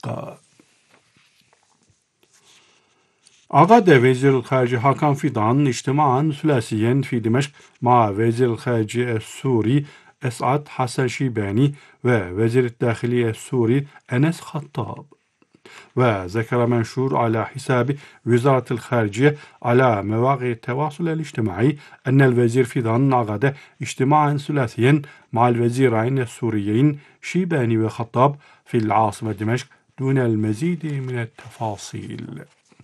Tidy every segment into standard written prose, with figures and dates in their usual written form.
اللقاء. عقد وزير الخارجية حاكم فيدان اجتماعا ثلاثيا في دمشق مع وزير الخارجية السوري أسعد حسن شيباني ووزير الداخلية السوري أنس خطاب. وذكر منشور على حساب وزارة الخارجية على مواقع التواصل الاجتماعي أن الوزير فيدان عقد اجتماعا ثلاثيا مع الوزيرين السوريين شيباني وخطاب في العاصمة دمشق دون المزيد من التفاصيل.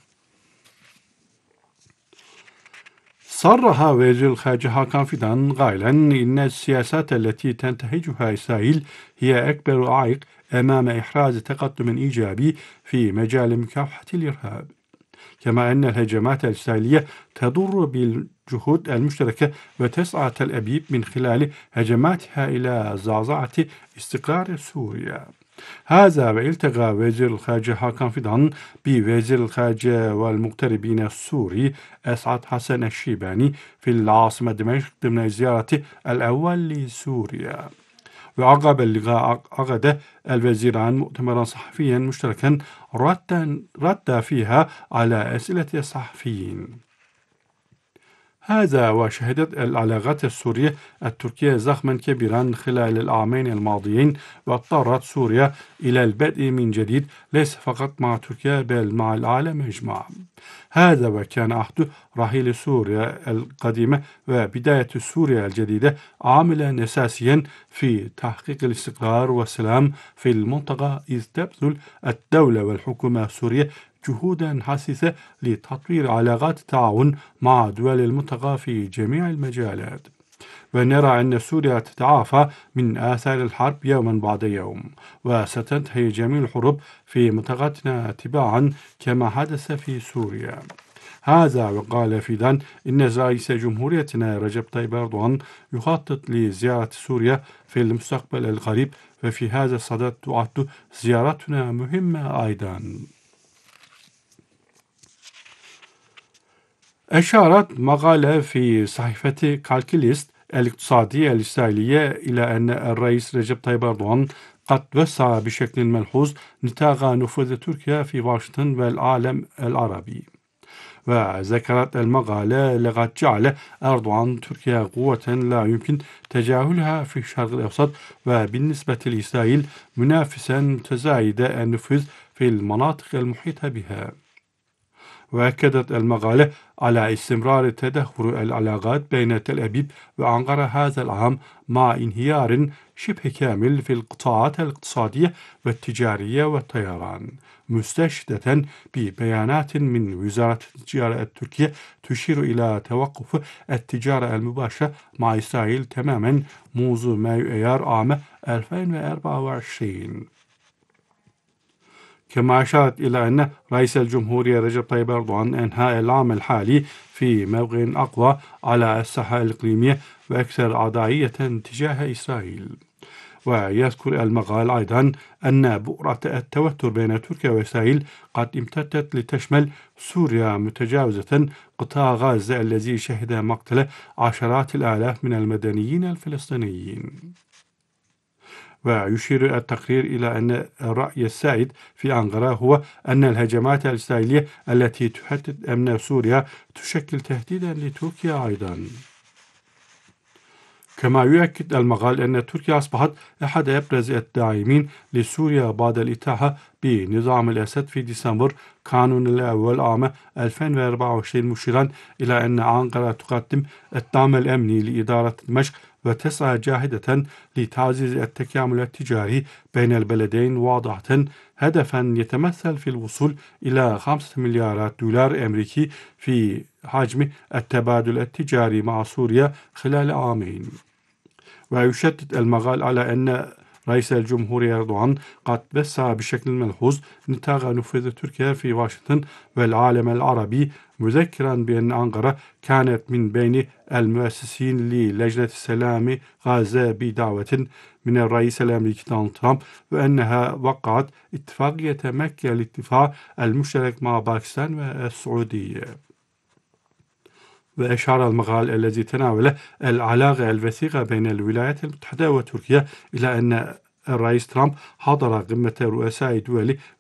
صرح وزير الخارجية حاكم فيدان قائلا إن السياسات التي تنتهجها إسرائيل هي أكبر عائق أمام إحراز تقدم إيجابي في مجال مكافحة الإرهاب، كما أن الهجمات الإسرائيلية تضر بالجهود المشتركة وتسعى تل أبيب من خلال هجماتها إلى زعزعة استقرار سوريا. هذا والتقى وزير الخارجية حاكم فيدان بوزير الخارجية والمغتربين السوري أسعد حسن الشيباني في العاصمة دمشق ضمن زيارة الأول لسوريا. وعقب اللقاء عقد الوزيران مؤتمرا صحفيا مشتركا رد فيها على أسئلة الصحفيين. هذا وشهدت العلاقات السورية التركية زخما كبيرا خلال العامين الماضيين، واضطرت سوريا إلى البدء من جديد ليس فقط مع تركيا بل مع العالم أجمع. هذا وكان عهد رحيل سوريا القديمة وبداية سوريا الجديدة عاملا أساسيا في تحقيق الاستقرار والسلام في المنطقة، إذ تبذل الدولة والحكومة السورية جهودا حثيثة لتطوير علاقات التعاون مع دول المنطقة في جميع المجالات. ونرى أن سوريا تتعافى من آثار الحرب يوما بعد يوم، وستنتهي جميع الحروب في منطقتنا تباعا كما حدث في سوريا. هذا وقال فيدان إن رئيس جمهوريتنا رجب طيب أردوغان يخطط لزيارة سوريا في المستقبل القريب، وفي هذا الصدد تعد زيارتنا مهمة أيضا. أشارت مقالة في صحيفة كالكليست الاقتصادية الإسرائيلية إلى أن الرئيس رجب طيب أردوغان قد وسع بشكل ملحوظ نطاق نفوذ تركيا في واشنطن والعالم العربي. وذكرت المقالة لقد جعل أردوغان تركيا قوة لا يمكن تجاهلها في الشرق الأوسط، وبالنسبة لإسرائيل منافسا متزايد النفوذ في المناطق المحيطة بها. وأكدت المقالة على استمرار تدهور العلاقات بين تل أبيب وأنقرة هذا العام مع انهيار شبه كامل في القطاعات الاقتصادية والتجارية والطيران، مستشهدة ببيانات من وزارة التجارة التركية تشير إلى توقف التجارة المباشرة مع إسرائيل تماما منذ مايو أيار عام 2024. كما أشارت إلى أن رئيس الجمهورية رجب طيب أردوغان أنهى العام الحالي في موقع أقوى على الساحة الإقليمية وأكثر عدائية تجاه إسرائيل. ويذكر المقال أيضا أن بؤرة التوتر بين تركيا وإسرائيل قد امتدت لتشمل سوريا، متجاوزة قطاع غزة الذي شهد مقتل عشرات الآلاف من المدنيين الفلسطينيين. ويشير التقرير إلى أن الرأي السائد في أنقرة هو أن الهجمات الإسرائيلية التي تهدد أمن سوريا تشكل تهديدا لتركيا أيضا. كما يؤكد المقال أن تركيا أصبحت أحد أبرز الداعمين لسوريا بعد الإتاحة بنظام الأسد في ديسمبر كانون الأول عام 2024، مشيرا إلى أن أنقرة تقدم الدعم الأمني لإدارة دمشق وتسعى جاهدة لتعزيز التكامل التجاري بين البلدين، واضحة هدفا يتمثل في الوصول إلى 5 مليارات دولار أمريكي في حجم التبادل التجاري مع سوريا خلال عامين. ويشدد المقال على أن رئيس الجمهورية أردوغان قد وسع بشكل ملحوظ نطاق نفوذ تركيا في واشنطن والعالم العربي، مذكرا بأن أنقرة كانت من بين المؤسسين للجنة السلام غزة بدعوة من الرئيس الأمريكي دونالد ترامب، وأنها وقعت اتفاقية مكة للدفاع المشترك مع باكستان والسعودية. وأشار المقال الذي تناول العلاقة الوثيقة بين الولايات المتحدة وتركيا إلى أن الرئيس ترامب حضر قمة رؤساء دول